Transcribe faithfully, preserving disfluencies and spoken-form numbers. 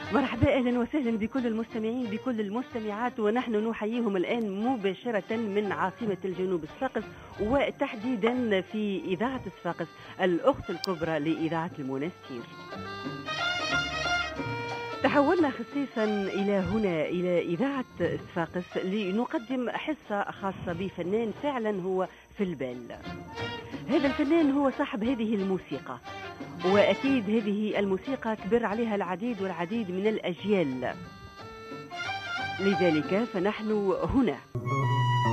مرحبا، أهلا وسهلا بكل المستمعين بكل المستمعات، ونحن نحييهم الآن مباشرة من عاصمة الجنوب صفاقس، وتحديدا في إذاعة صفاقس الأخت الكبرى لإذاعة المنستير. تحولنا خصيصا إلى هنا إلى إذاعة صفاقس لنقدم حصة خاصة بفنان فعلا هو في البال. هذا الفنان هو صاحب هذه الموسيقى، وأكيد هذه الموسيقى كبر عليها العديد والعديد من الأجيال، لذلك فنحن هنا